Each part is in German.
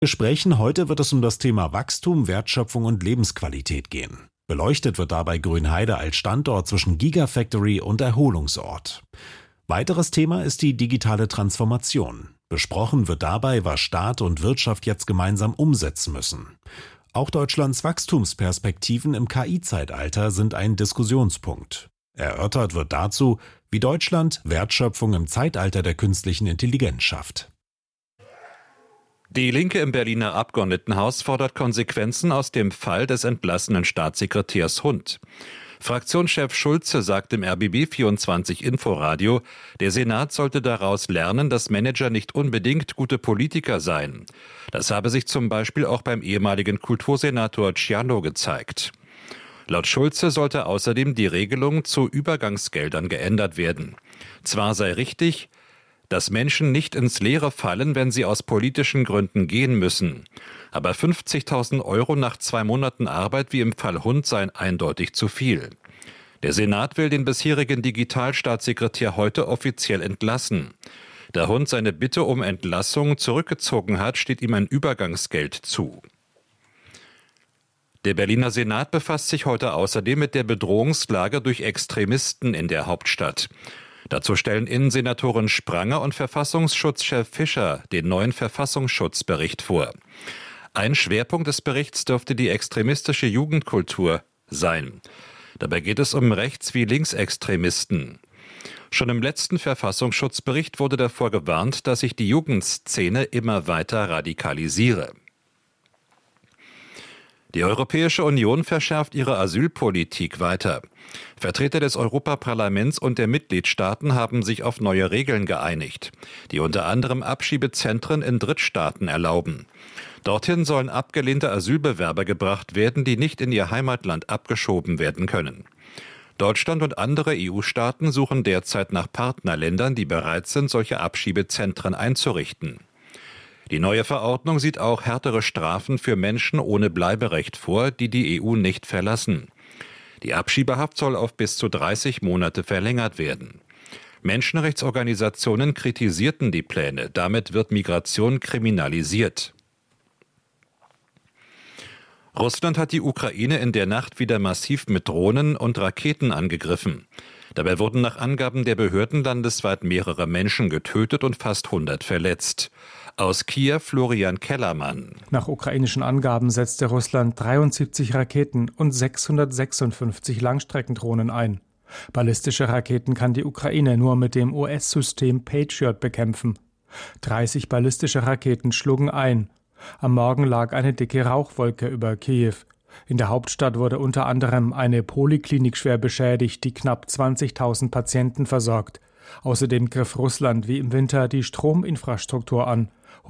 Gesprächen heute wird es um das Thema Wachstum, Wertschöpfung und Lebensqualität gehen. Beleuchtet wird dabei Grünheide als Standort zwischen Gigafactory und Erholungsort. Weiteres Thema ist die digitale Transformation. Besprochen wird dabei, was Staat und Wirtschaft jetzt gemeinsam umsetzen müssen. Auch Deutschlands Wachstumsperspektiven im KI-Zeitalter sind ein Diskussionspunkt. Erörtert wird dazu, wie Deutschland Wertschöpfung im Zeitalter der künstlichen Intelligenz schafft. Die Linke im Berliner Abgeordnetenhaus fordert Konsequenzen aus dem Fall des entlassenen Staatssekretärs Hund. Fraktionschef Schulze sagt im RBB24 Inforadio, der Senat sollte daraus lernen, dass Manager nicht unbedingt gute Politiker seien. Das habe sich zum Beispiel auch beim ehemaligen Kultursenator Ciano gezeigt. Laut Schulze sollte außerdem die Regelung zu Übergangsgeldern geändert werden. Zwar sei richtig, dass Menschen nicht ins Leere fallen, wenn sie aus politischen Gründen gehen müssen. Aber 50.000 € nach 2 Monaten Arbeit wie im Fall Hund seien eindeutig zu viel. Der Senat will den bisherigen Digitalstaatssekretär heute offiziell entlassen. Da Hund seine Bitte um Entlassung zurückgezogen hat, steht ihm ein Übergangsgeld zu. Der Berliner Senat befasst sich heute außerdem mit der Bedrohungslage durch Extremisten in der Hauptstadt. Dazu stellen Innensenatorin Spranger und Verfassungsschutzchef Fischer den neuen Verfassungsschutzbericht vor. Ein Schwerpunkt des Berichts dürfte die extremistische Jugendkultur sein. Dabei geht es um Rechts- wie Linksextremisten. Schon im letzten Verfassungsschutzbericht wurde davor gewarnt, dass sich die Jugendszene immer weiter radikalisiere. Die Europäische Union verschärft ihre Asylpolitik weiter. Vertreter des Europaparlaments und der Mitgliedstaaten haben sich auf neue Regeln geeinigt, die unter anderem Abschiebezentren in Drittstaaten erlauben. Dorthin sollen abgelehnte Asylbewerber gebracht werden, die nicht in ihr Heimatland abgeschoben werden können. Deutschland und andere EU-Staaten suchen derzeit nach Partnerländern, die bereit sind, solche Abschiebezentren einzurichten. Die neue Verordnung sieht auch härtere Strafen für Menschen ohne Bleiberecht vor, die die EU nicht verlassen. Die Abschiebehaft soll auf bis zu 30 Monate verlängert werden. Menschenrechtsorganisationen kritisierten die Pläne. Damit wird Migration kriminalisiert. Russland hat die Ukraine in der Nacht wieder massiv mit Drohnen und Raketen angegriffen. Dabei wurden nach Angaben der Behörden landesweit mehrere Menschen getötet und fast 100 verletzt. Aus Kiew Florian Kellermann. Nach ukrainischen Angaben setzte Russland 73 Raketen und 656 Langstreckendrohnen ein. Ballistische Raketen kann die Ukraine nur mit dem US-System Patriot bekämpfen. 30 ballistische Raketen schlugen ein. Am Morgen lag eine dicke Rauchwolke über Kiew. In der Hauptstadt wurde unter anderem eine Poliklinik schwer beschädigt, die knapp 20.000 Patienten versorgt. Außerdem griff Russland wie im Winter die Strominfrastruktur an.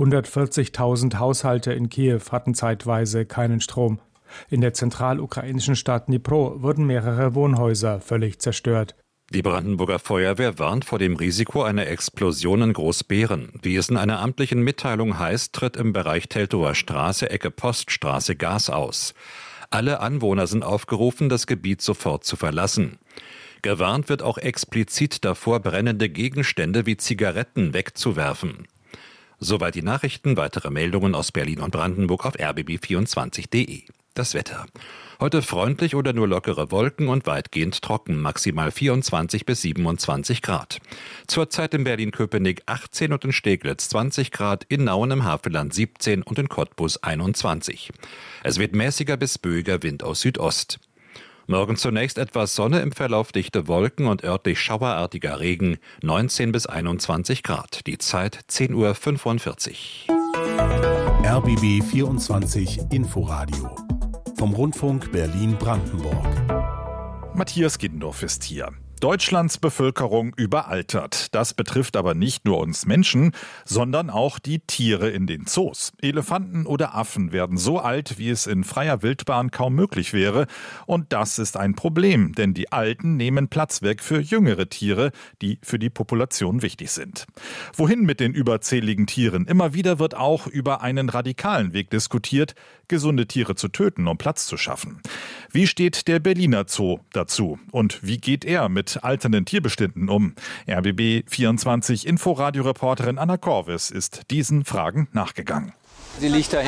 140.000 Haushalte in Kiew hatten zeitweise keinen Strom. In der zentralukrainischen Stadt Dnipro wurden mehrere Wohnhäuser völlig zerstört. Die Brandenburger Feuerwehr warnt vor dem Risiko einer Explosion in Großbeeren. Wie es in einer amtlichen Mitteilung heißt, tritt im Bereich Teltower Straße, Ecke Poststraße Gas aus. Alle Anwohner sind aufgerufen, das Gebiet sofort zu verlassen. Gewarnt wird auch explizit davor, brennende Gegenstände wie Zigaretten wegzuwerfen. Soweit die Nachrichten. Weitere Meldungen aus Berlin und Brandenburg auf rbb24.de. Das Wetter. Heute freundlich oder nur lockere Wolken und weitgehend trocken, maximal 24 bis 27 Grad. Zurzeit in Berlin-Köpenick 18 und in Steglitz 20 Grad, in Nauen im Havelland 17 und in Cottbus 21. Es wird mäßiger bis böiger Wind aus Südost. Morgen zunächst etwas Sonne, im Verlauf dichte Wolken und örtlich schauerartiger Regen, 19 bis 21 Grad. Die Zeit 10:45 Uhr. RBB 24 Inforadio vom Rundfunk Berlin-Brandenburg. Matthias Giddendorf ist hier. Deutschlands Bevölkerung überaltert. Das betrifft aber nicht nur uns Menschen, sondern auch die Tiere in den Zoos. Elefanten oder Affen werden so alt, wie es in freier Wildbahn kaum möglich wäre. Und das ist ein Problem, denn die Alten nehmen Platz weg für jüngere Tiere, die für die Population wichtig sind. Wohin mit den überzähligen Tieren? Immer wieder wird auch über einen radikalen Weg diskutiert, gesunde Tiere zu töten, um Platz zu schaffen. Wie steht der Berliner Zoo dazu? Und wie geht er mit alternden Tierbeständen um? RBB24 Inforadio-Reporterin Anna Korvis ist diesen Fragen nachgegangen. Sie liegt da